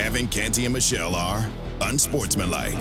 Kevin, Canty, and Michelle are unsportsmanlike.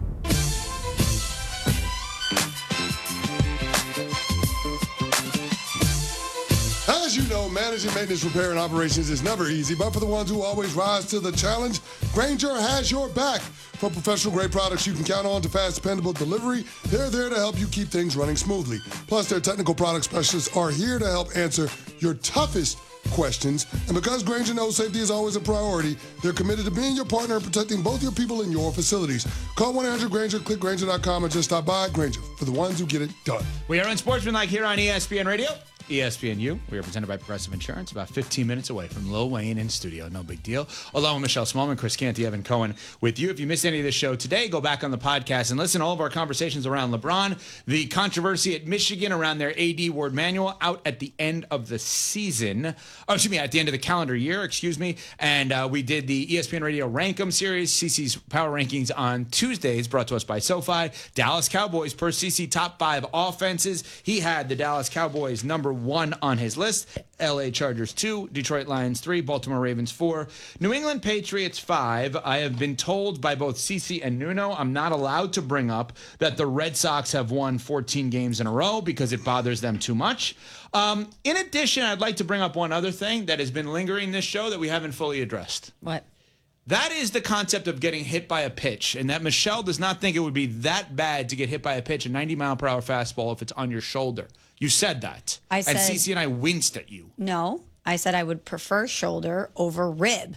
As you know, managing maintenance, repair, and operations is never easy, but for the ones who always rise to the challenge, Grainger has your back. For professional-grade products you can count on to fast, dependable delivery, they're there to help you keep things running smoothly. Plus, their technical product specialists are here to help answer your toughest questions. And because Grainger knows safety is always a priority, they're committed to being your partner and protecting both your people and your facilities. Call 1-800-GRAINGER, click Grainger.com, and just stop by. Grainger, for the ones who get it done. We are Unsportsmanlike here on ESPN Radio. ESPNU. We are presented by Progressive Insurance, about 15 minutes away from Lil Wayne in studio. No big deal. Along with Michelle Smallman, Chris Canty, Evan Cohen with you. If you missed any of this show today, go back on the podcast and listen to all of our conversations around LeBron, the controversy at Michigan around their AD Ward Manuel out at the end of the season. At the end of the calendar year, And we did the ESPN Radio Rankem series, CC's Power Rankings on Tuesdays, brought to us by SoFi. Dallas Cowboys per CC top 5 offenses. He had the Dallas Cowboys number 1 on his list. LA Chargers 2, Detroit Lions 3, Baltimore Ravens 4, New England Patriots 5. I have been told by both CC and Nuno I'm not allowed to bring up that the Red Sox have won 14 games in a row because it bothers them too much. In addition, I'd like to bring up one other thing that has been lingering this show that we haven't fully addressed. What? That is the concept of getting hit by a pitch, and that Michelle does not think it would be that bad to get hit by a pitch, a 90-mile-per-hour fastball, if it's on your shoulder. You said that. I said, and Cece and I winced at you. No, I said I would prefer shoulder over rib.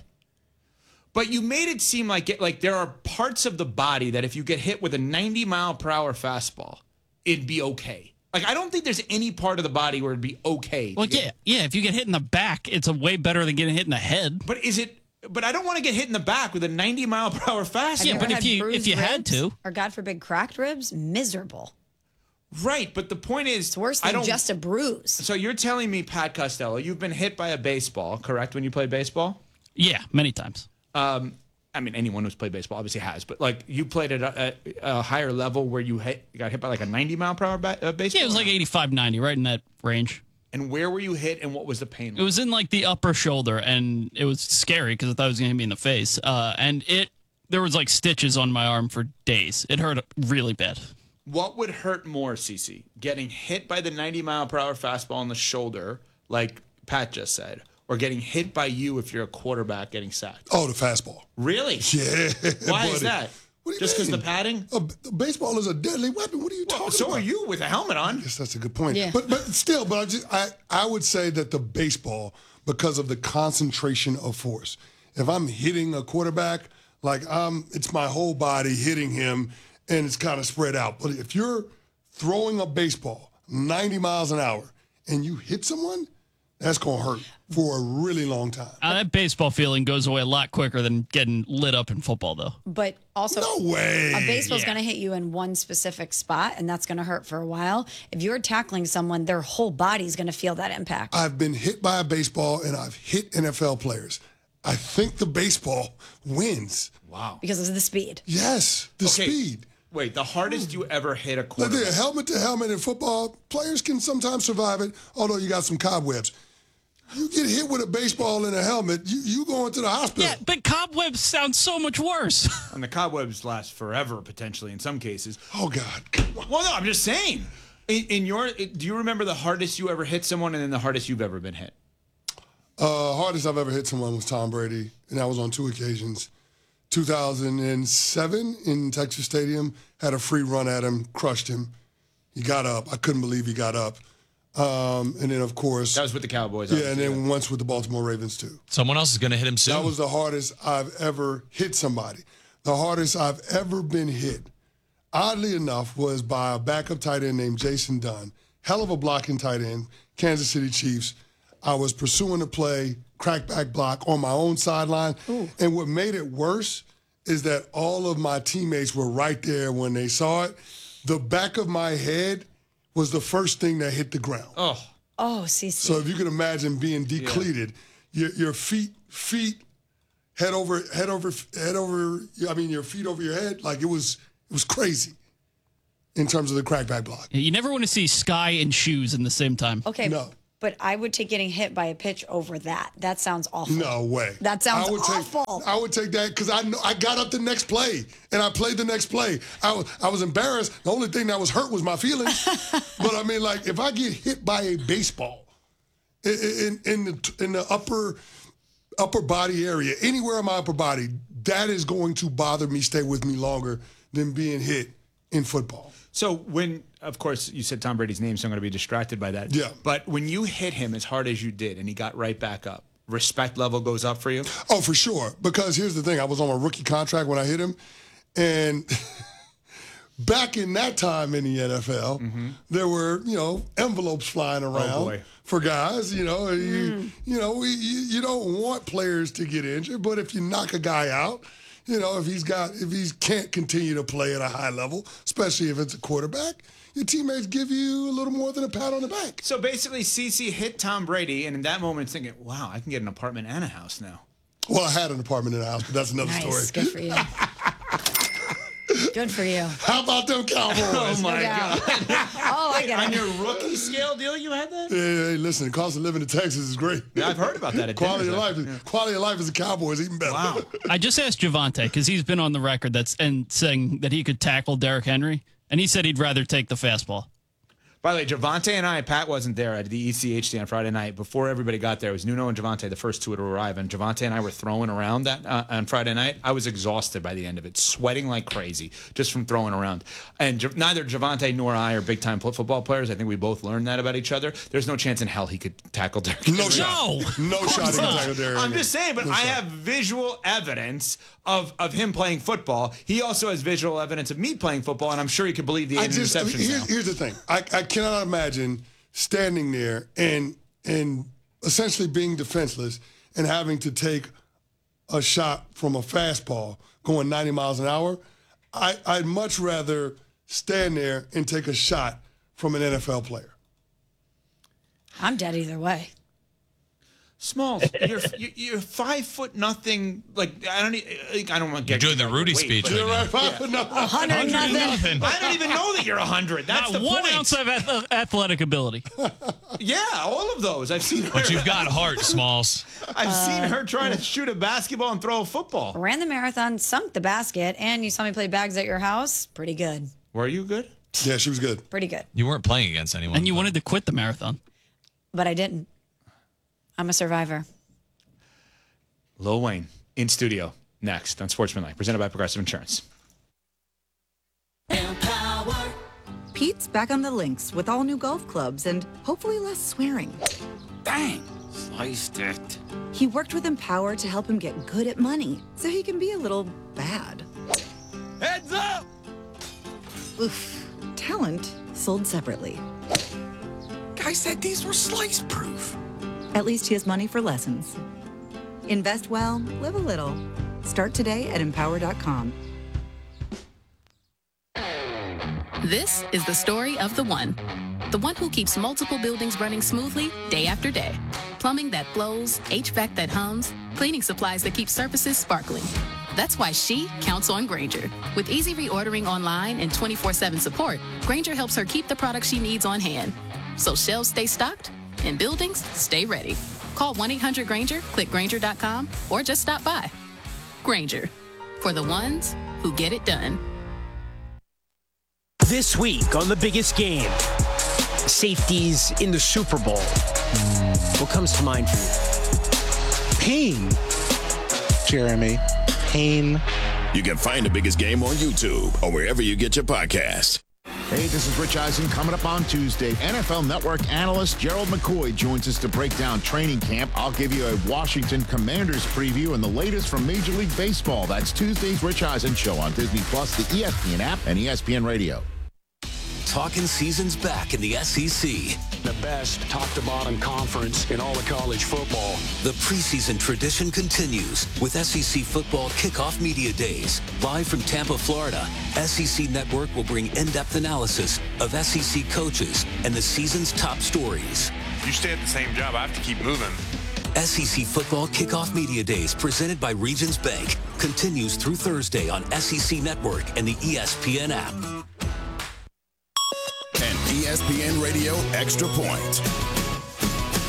But you made it seem like there are parts of the body that if you get hit with a 90-mile-per-hour fastball, it'd be okay. I don't think there's any part of the body where it'd be okay. Well, yeah. If you get hit in the back, it's a way better than getting hit in the head. But I don't want to get hit in the back with a 90-mile-per-hour fastball. Yeah, but if you had to, or God forbid, cracked ribs, miserable. Right, but the point is, it's worse than just a bruise. So you're telling me, Pat Costello, you've been hit by a baseball, correct? When you played baseball? Yeah, many times. Anyone who's played baseball obviously has, but you played at a higher level where you got hit by a 90-mile-per-hour baseball. Yeah, it was 85, 90, right in that range. And where were you hit, and what was the pain? It was in the upper shoulder, and it was scary because I thought it was going to hit me in the face. There was stitches on my arm for days. It hurt really bad. What would hurt more, Cece? Getting hit by the 90-mile-per-hour fastball in the shoulder, like Pat just said, or getting hit by you if you're a quarterback getting sacked? Oh, the fastball. Really? Yeah. Why is that? What do you just because mean? the padding? Baseball is a deadly weapon. What are you talking about? So are you with a helmet on. Yes, that's a good point. Yeah. But I would say that the baseball, because of the concentration of force, if I'm hitting a quarterback, it's my whole body hitting him, and it's kind of spread out. But if you're throwing a baseball 90 miles an hour and you hit someone, that's going to hurt for a really long time. That baseball feeling goes away a lot quicker than getting lit up in football, though. But also, no way. A baseball's going to hit you in one specific spot, and that's going to hurt for a while. If you're tackling someone, their whole body's going to feel that impact. I've been hit by a baseball, and I've hit NFL players. I think the baseball wins. Wow. Because of the speed. Yes, the speed. Wait, the hardest you ever hit a quarterback? Helmet to helmet in football, players can sometimes survive it, although you got some cobwebs. You get hit with a baseball in a helmet, you go into the hospital. Yeah, but cobwebs sound so much worse. And the cobwebs last forever, potentially, in some cases. Oh, God. Well, no, I'm just saying. Do you remember the hardest you ever hit someone and then the hardest you've ever been hit? Hardest I've ever hit someone was Tom Brady, and that was on 2 occasions. 2007 in Texas Stadium, had a free run at him, crushed him. He got up. I couldn't believe he got up. And then, of course... That was with the Cowboys. Yeah, and then once with the Baltimore Ravens, too. Someone else is going to hit him soon. That was the hardest I've ever hit somebody. The hardest I've ever been hit, oddly enough, was by a backup tight end named Jason Dunn. Hell of a blocking tight end, Kansas City Chiefs. I was pursuing the play, crackback block on my own sideline. Ooh. And what made it worse is that all of my teammates were right there when they saw it. The back of my head was the first thing that hit the ground. Oh, CC. So if you can imagine being depleted, your feet, head over, your feet over your head, it was crazy in terms of the crackback block. You never want to see sky and shoes in the same time. Okay. No. but I would take getting hit by a pitch over that. That sounds awful. No way. That sounds awful. I would take that because I got up the next play and I played the next play. I was embarrassed. The only thing that was hurt was my feelings. But I mean, like, if I get hit by a baseball in the upper body area, anywhere in my upper body, that is going to bother me, stay with me longer than being hit in football. So when, of course, you said Tom Brady's name, so I'm going to be distracted by that. Yeah. But when you hit him as hard as you did and he got right back up, respect level goes up for you? Oh, for sure. Because here's the thing. I was on a rookie contract when I hit him. And back in that time in the NFL, there were, envelopes flying around for guys. You don't want players to get injured. But if you knock a guy out, if he can't continue to play at a high level, especially if it's a quarterback, your teammates give you a little more than a pat on the back. So basically, CeCe hit Tom Brady, and in that moment, thinking, wow, I can get an apartment and a house now. Well, I had an apartment and a house, but that's another story. Good for you. Good for you. How about them Cowboys? Oh, my God. Oh, I get it. On your rookie scale deal, you had that? Hey, listen, the cost of living in Texas is great. Yeah, I've heard about that. Quality of life as a Cowboy is even better. Wow. I just asked Javonte because he's been on the record saying that he could tackle Derrick Henry, and he said he'd rather take the fastball. By the way, Javonte and Pat wasn't there at the ECHD on Friday night. Before everybody got there, it was Nuno and Javonte, the first two to arrive. And Javonte and I were throwing around that on Friday night. I was exhausted by the end of it, sweating like crazy just from throwing around. And neither Javonte nor I are big-time football players. I think we both learned that about each other. There's no chance in hell he could tackle Derrick. No shot. No shot he can tackle Derrick. I'm just saying, but I have visual evidence of him playing football. He also has visual evidence of me playing football, and I'm sure he could believe the interceptions now. Here's the thing. I cannot imagine standing there and essentially being defenseless and having to take a shot from a fastball going 90 miles an hour. I'd much rather stand there and take a shot from an NFL player. I'm dead either way. Smalls, you're 5 foot nothing. Like I don't want to get. You're doing the Rudy speech. You're right, 5 foot nothing. 100 nothing. I don't even know that you're 100. That's Not the one point. ounce of athletic ability. Yeah, all of those. I've seen her. But you've got heart, Smalls. I've seen her trying to shoot a basketball and throw a football. Ran the marathon, sunk the basket, and you saw me play bags at your house. Pretty good. Were you good? Yeah, she was good. Pretty good. You weren't playing against anyone. And you wanted to quit the marathon. But I didn't. I'm a survivor. Lil Wayne in studio next on Sportsmanlike, presented by Progressive Insurance. Pete's back on the links with all new golf clubs and hopefully less swearing. Bang! Sliced it. He worked with Empower to help him get good at money so he can be a little bad. Heads up! Oof. Talent sold separately. Guy said these were slice proof. At least he has money for lessons. Invest well, live a little. Start today at Empower.com. This is the story of the one who keeps multiple buildings running smoothly day after day. Plumbing that flows, HVAC that hums, cleaning supplies that keep surfaces sparkling. That's why she counts on Grainger. With easy reordering online and 24/7 support, Grainger helps her keep the products she needs on hand. So shelves stay stocked and buildings stay ready. Call 1-800-GRAINGER, click Grainger.com, or just stop by. Grainger, for the ones who get it done. This week on The Biggest Game, safeties in the Super Bowl. What comes to mind for you? Pain. Jeremy. Pain. You can find The Biggest Game on YouTube or wherever you get your podcasts. Hey, this is Rich Eisen. Coming up on Tuesday, NFL Network analyst Gerald McCoy joins us to break down training camp. I'll give you a Washington Commanders preview and the latest from Major League Baseball. That's Tuesday's Rich Eisen Show on Disney+, the ESPN app, and ESPN Radio. Talking season's back in the SEC. The best top-to-bottom conference in all of college football. The preseason tradition continues with SEC Football Kickoff Media Days. Live from Tampa, Florida, SEC Network will bring in-depth analysis of SEC coaches and the season's top stories. You stay at the same job, I have to keep moving. SEC Football Kickoff Media Days, presented by Regions Bank, continues through Thursday on SEC Network and the ESPN app. And ESPN Radio Extra Point.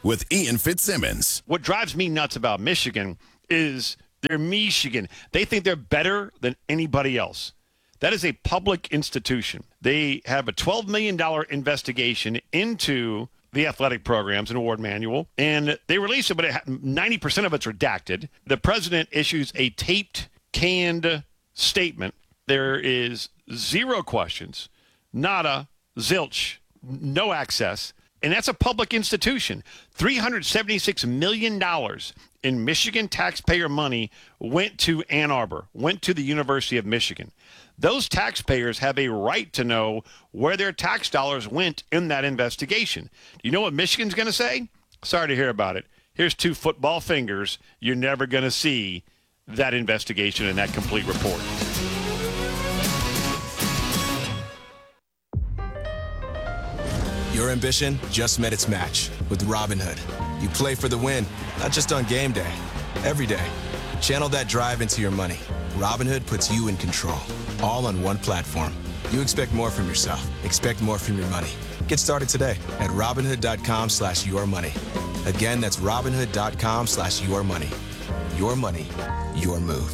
with Ian Fitzsimmons. What drives me nuts about Michigan is they're Michigan. They think they're better than anybody else. That is a public institution. They have a $12 million investigation into the athletic programs and award manual, and they release it, but 90% of it's redacted. The president issues a taped, canned statement. There is 0 questions, nada, zilch, no access, and that's a public institution. $376 million in Michigan taxpayer money went to Ann Arbor, went to the University of Michigan. Those taxpayers have a right to know where their tax dollars went in that investigation. Do you know what Michigan's going to say? Sorry to hear about it. Here's 2 football fingers. You're never going to see that investigation and that complete report. Your ambition just met its match with Robinhood. You play for the win, not just on game day, every day. Channel that drive into your money. Robinhood puts you in control, all on one platform. You expect more from yourself. Expect more from your money. Get started today at Robinhood.com/yourmoney. Again, that's Robinhood.com/yourmoney. Your money, your move.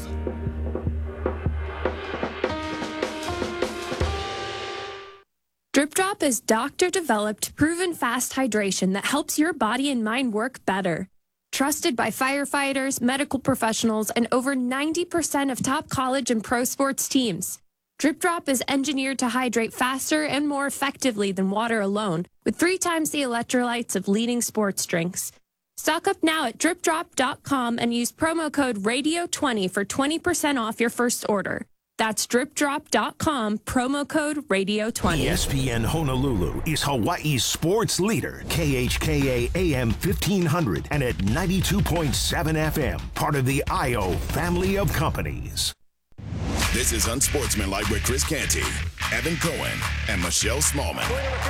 Drip Drop is doctor-developed, proven fast hydration that helps your body and mind work better. Trusted by firefighters, medical professionals, and over 90% of top college and pro sports teams. Drip Drop is engineered to hydrate faster and more effectively than water alone, with 3 times the electrolytes of leading sports drinks. Stock up now at dripdrop.com and use promo code RADIO20 for 20% off your first order. That's dripdrop.com, promo code RADIO20. ESPN Honolulu is Hawaii's sports leader, KHKA AM 1500 and at 92.7 FM, part of the IO family of companies. This is Unsportsmanlike with Chris Canty, Evan Cohen, and Michelle Smallman.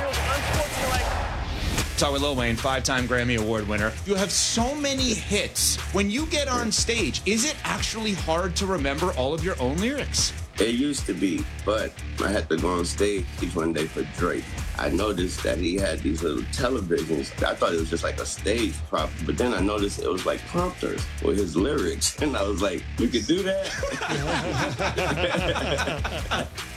Talk with Lil Wayne, 5-time Grammy Award winner. You have so many hits. When you get on stage, is it actually hard to remember all of your own lyrics? It used to be, but I had to go on stage one day for Drake. I noticed that he had these little televisions. I thought it was just like a stage prop, but then I noticed it was like prompters with his lyrics. And I was like, you could do that?